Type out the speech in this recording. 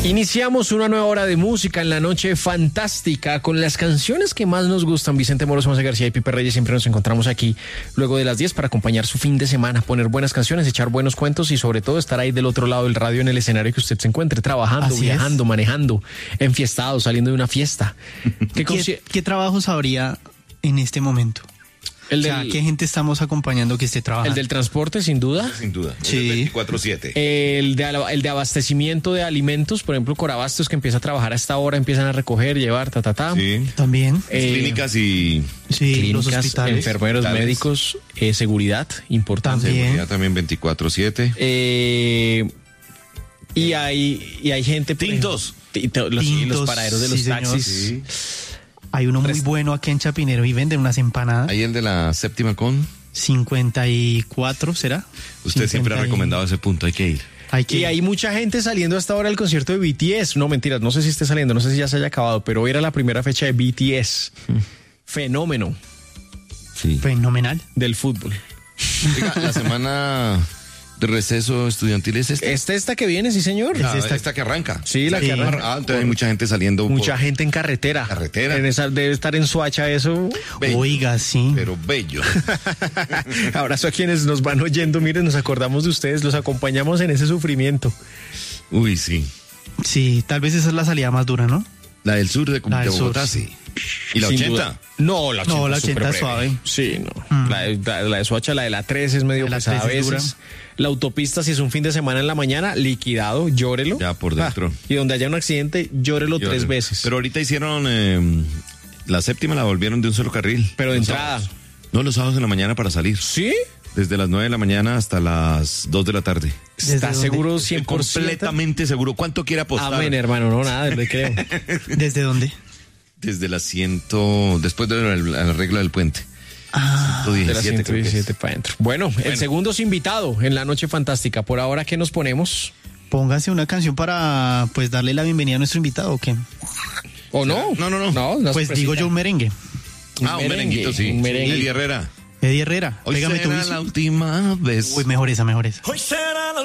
Iniciamos una nueva hora de música en la noche fantástica con las canciones que más nos gustan. Vicente Moros, José García y Pipe Reyes siempre nos encontramos aquí luego de las 10 para acompañar su fin de semana, poner buenas canciones, echar buenos cuentos y sobre todo estar ahí del otro lado del radio en el escenario que usted se encuentre, trabajando, viajando, manejando, enfiestado, saliendo de una fiesta. ¿Qué trabajos habría en este momento? ¿Qué gente estamos acompañando que esté trabajando? El del transporte, sin duda. Sin duda. Sí. 24/7. El de abastecimiento de alimentos, por ejemplo, Corabastos, que empieza a trabajar a esta hora, empiezan a recoger, llevar, Sí. También. Clínicas y... Sí, clínicas, los hospitales. enfermeros, médicos, seguridad, importante. Seguridad también 24/7. Y hay gente... Tintos. Los paraderos de los taxis. Sí. Hay uno muy bueno aquí en Chapinero y venden unas empanadas. Ahí el de la séptima con... 54, ¿será? Usted siempre ha recomendado ese punto, hay que ir. Y hay mucha gente saliendo hasta ahora al concierto de BTS. No, mentiras, no sé si esté saliendo, no sé si ya se haya acabado, pero hoy era la primera fecha de BTS. Fenómeno. Sí. Fenomenal. Del fútbol. Oiga, la semana de receso estudiantil es esta. Esta que viene, sí, señor. Esta que arranca. Sí, la que arranca. Entonces hay mucha gente saliendo. Mucha gente en carretera. Debe estar en Soacha eso. Bello. Oiga, sí. Pero bello. Abrazo a quienes nos van oyendo. Miren, nos acordamos de ustedes, los acompañamos en ese sufrimiento. Uy, sí. Sí, tal vez esa es la salida más dura, ¿no? La del sur de Bogotá, sur. sí. ¿Y la Sin 80? duda. No, la 80, la 80 es suave. Sí, no. La de Soacha, la de la 3 es medio pesada a veces. La autopista, si es un fin de semana en la mañana, liquidado, llórelo. Ya por dentro. Y donde haya un accidente, llórelo 3 veces. Pero ahorita hicieron la séptima, la volvieron de un solo carril. Pero de los entrada. Sábados. No, los sábados en la mañana para salir. ¿Sí? Desde las 9 de la mañana hasta las 2 de la tarde. ¿Estás seguro 100%? Completamente seguro. ¿Cuánto quiere apostar? Amén, hermano. No, nada, le creo. ¿Desde dónde? Desde las 100, después del arreglo del puente. 117, 117 para adentro. Bueno, el segundo es invitado en la noche fantástica. Por ahora, ¿qué nos ponemos? Póngase una canción para pues darle la bienvenida a nuestro invitado, ¿o qué? ¿O no? No, pues digo yo un merengue. Un merenguito, sí. Un merengue. Eddie Herrera. Hoy Pégame será la última vez. Uy, mejor esa. Hoy será la